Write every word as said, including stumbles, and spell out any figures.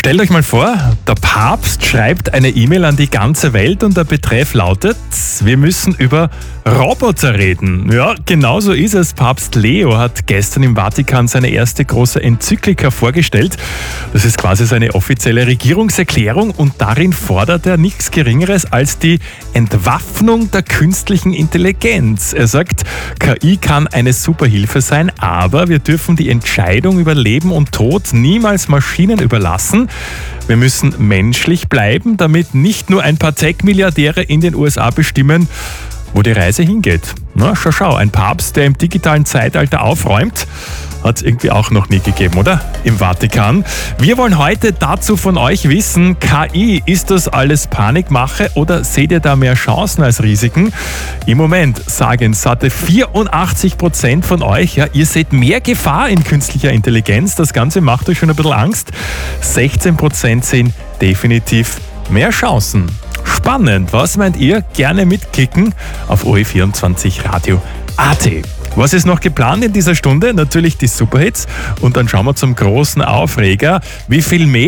Stellt euch mal vor, der Papst schreibt eine E-Mail an die ganze Welt und der Betreff lautet: Wir müssen über Roboter reden. Ja, genau so ist es. Papst Leo hat gestern im Vatikan seine erste große Enzyklika vorgestellt. Das ist quasi seine offizielle Regierungserklärung und darin fordert er nichts Geringeres als die Entwaffnung der künstlichen Intelligenz. Er sagt, K I kann eine super Hilfe sein, aber wir dürfen die Entscheidung über Leben und Tod niemals Maschinen überlassen. Wir müssen menschlich bleiben, damit nicht nur ein paar Tech-Milliardäre in den U S A bestimmen, wo die Reise hingeht. Na, schau, schau, ein Papst, der im digitalen Zeitalter aufräumt, hat es irgendwie auch noch nie gegeben, oder? Im Vatikan. Wir wollen heute dazu von euch wissen, K I, ist das alles Panikmache oder seht ihr da mehr Chancen als Risiken? Im Moment sagen satte vierundachtzig Prozent von euch, ja, ihr seht mehr Gefahr in künstlicher Intelligenz. Das Ganze macht euch schon ein bisschen Angst. sechzehn Prozent sehen definitiv mehr Chancen. Spannend, was meint ihr? Gerne mitklicken auf O E vierundzwanzig Radio Punkt A T. Was ist noch geplant in dieser Stunde? Natürlich die Superhits und dann schauen wir zum großen Aufreger. Wie viel mehr